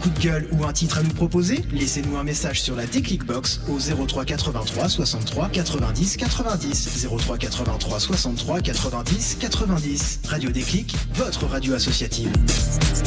coup de gueule ou un titre à nous proposer? Laissez-nous un message sur la Déclic Box au 03 83 63 90 90. 03 83 63 90 90. Radio Déclic, votre radio associative.